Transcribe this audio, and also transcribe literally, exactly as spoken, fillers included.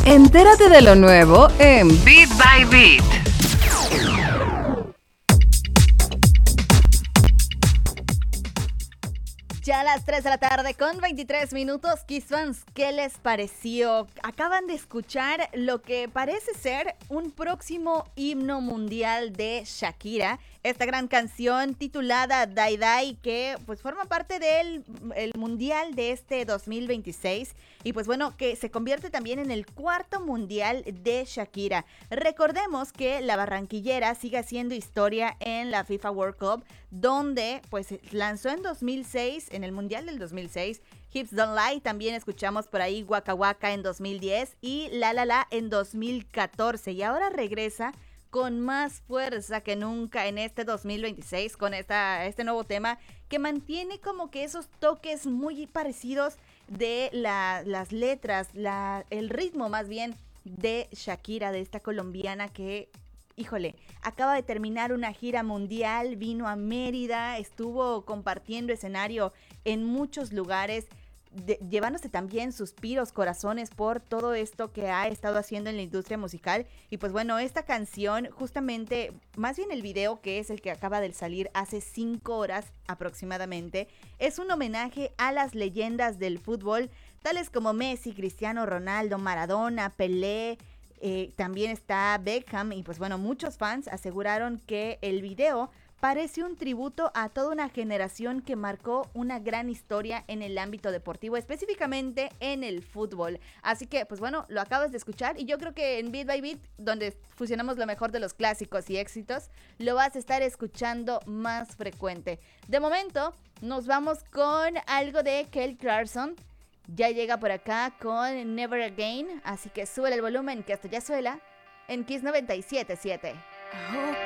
Entérate de lo nuevo en Beat by Beat. Ya a las tres de la tarde con veintitrés minutos, Kiss Fans, ¿qué les pareció? Acaban de escuchar lo que parece ser un próximo himno mundial de Shakira, esta gran canción titulada Die Die, que pues forma parte del el mundial de este dos mil veintiséis y pues bueno, que se convierte también en el cuarto mundial de Shakira. Recordemos que la barranquillera sigue haciendo historia en la FIFA World Cup, donde pues lanzó en dos mil seis, en el mundial del dos mil seis, Hips Don't Lie, también escuchamos por ahí Waka Waka en dos mil diez y La La La en dos mil catorce, y ahora regresa con más fuerza que nunca en este dos mil veintiséis con esta, este nuevo tema que mantiene como que esos toques muy parecidos de la, las letras, la, el ritmo más bien de Shakira, de esta colombiana que, híjole, acaba de terminar una gira mundial, vino a Mérida, estuvo compartiendo escenario en muchos lugares, de, llevándose también suspiros, corazones por todo esto que ha estado haciendo en la industria musical. Y pues bueno, esta canción, justamente, más bien el video, que es el que acaba de salir hace cinco horas aproximadamente, es un homenaje a las leyendas del fútbol, tales como Messi, Cristiano Ronaldo, Maradona, Pelé. Eh, también está Beckham, y pues bueno, muchos fans aseguraron que el video parece un tributo a toda una generación que marcó una gran historia en el ámbito deportivo, específicamente en el fútbol. Así que, pues bueno, lo acabas de escuchar y yo creo que en Beat by Beat, donde fusionamos lo mejor de los clásicos y éxitos, lo vas a estar escuchando más frecuente. De momento, nos vamos con algo de Kelly Clarkson. Ya llega por acá con Never Again, así que sube el volumen que esto ya suena en Kiss noventa y siete punto siete.